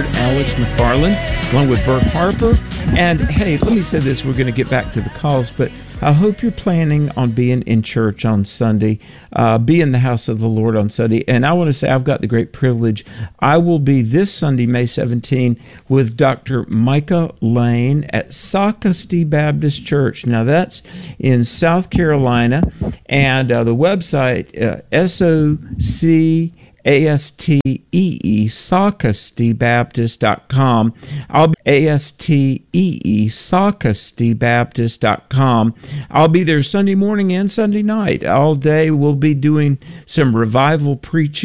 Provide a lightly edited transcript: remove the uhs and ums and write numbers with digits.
Lord, Alex McFarland, along with Burke Harper. And hey, let me say this, we're going to get back to the calls, but I hope you're planning on being in church on Sunday, be in the house of the Lord on Sunday. And I want to say I've got the great privilege. I will be this Sunday, May 17, with Dr. Micah Lane at Socastee Baptist Church. Now, that's in South Carolina, and the website, SOCASTEE, SocasteeBaptist.com. I'll be ASTEE, SocasteeBaptist.com. I'll be there Sunday morning and Sunday night. All day we'll be doing some revival preaching.